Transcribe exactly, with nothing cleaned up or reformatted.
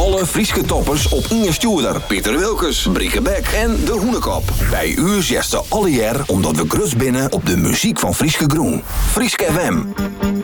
Alle Frieske toppers op Inge Stuurder, Pieter Wilkes, Brieke Beck en De Hoenekop. Bij u zegt ze alle jaar omdat we grus binnen op de muziek van Frieske Groen. Frieske F M.